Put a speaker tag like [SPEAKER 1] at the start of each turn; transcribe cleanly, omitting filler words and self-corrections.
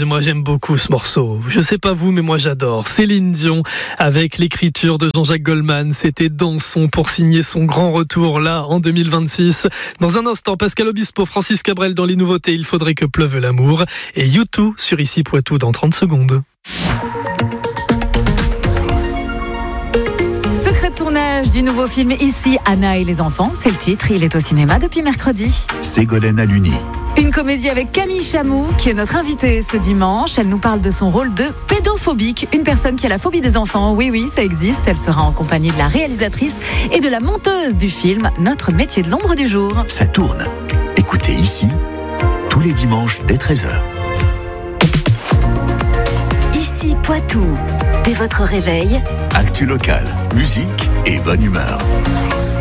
[SPEAKER 1] moi j'aime beaucoup ce morceau. Je sais pas vous, mais moi j'adore. Céline Dion avec l'écriture de Jean-Jacques Goldman. C'était Dansons pour signer son grand retour là en 2026. Dans un instant, Pascal Obispo, Francis Cabrel dans les nouveautés. Il faudrait que pleuve l'amour. Et U2 sur Ici Poitou dans 30 secondes.
[SPEAKER 2] Secret de tournage du nouveau film Ici, Anna et les enfants. C'est le titre. Il est au cinéma depuis mercredi.
[SPEAKER 3] Ségolène Aluni.
[SPEAKER 2] Une comédie avec Camille Chamou, qui est notre invitée ce dimanche. Elle nous parle de son rôle de pédophobique, une personne qui a la phobie des enfants. Oui, ça existe. Elle sera en compagnie de la réalisatrice et de la monteuse du film Notre métier de l'ombre du jour.
[SPEAKER 3] Ça tourne. Écoutez Ici, tous les dimanches dès 13h.
[SPEAKER 4] Ici Poitou, dès votre réveil.
[SPEAKER 3] Actu locale, musique et bonne humeur.